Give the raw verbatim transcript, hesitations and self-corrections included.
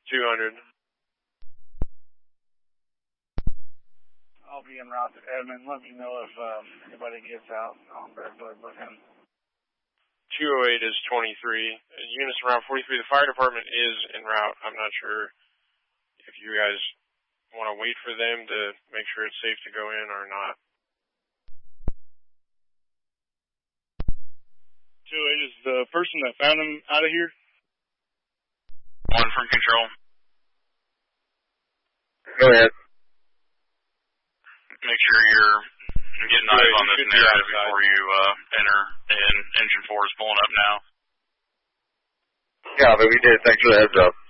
two hundred. I'll be en route to Edmond. Let me know if um, anybody gets out on Red Blood looking. two oh eight is twenty-three. Units around forty-three. The fire department is en route. I'm not sure if you guys want to wait for them to make sure it's safe to go in or not. two oh eight is the person that found him out of here? One from control. Go ahead. Make sure you're getting eyes on this narrative before you uh, enter, and engine four is pulling up now. Yeah, but we did. Thanks for the heads up.